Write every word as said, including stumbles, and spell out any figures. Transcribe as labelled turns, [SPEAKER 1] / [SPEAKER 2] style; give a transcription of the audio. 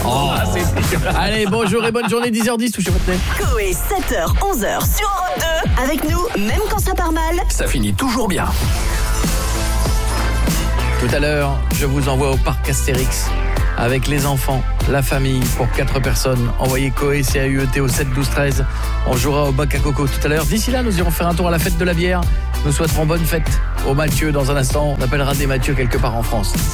[SPEAKER 1] Oh, c'est dégueulasse. Allez, bonjour et bonne journée, dix heures dix, touchez votre nez.
[SPEAKER 2] Coé, sept heures, onze heures sur Europe deux. Avec nous, même quand ça part mal,
[SPEAKER 3] ça finit toujours bien.
[SPEAKER 1] Tout à l'heure, je vous envoie au parc Astérix avec les enfants, la famille, pour quatre personnes. Envoyez Coé, C A U E T au sept douze treize. On jouera au bac à coco tout à l'heure. D'ici là, nous irons faire un tour à la fête de la bière. Nous souhaiterons bonne fête aux Mathieu dans un instant. On appellera des Mathieu quelque part en France.